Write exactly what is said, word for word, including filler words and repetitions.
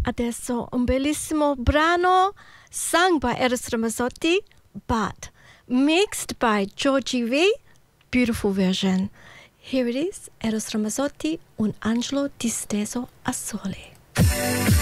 Adesso un bellissimo brano sung by Eros Ramazzotti, but mixed by Georgie V. Beautiful version. Here it is, Eros Ramazzotti, Un angelo disteso a sole.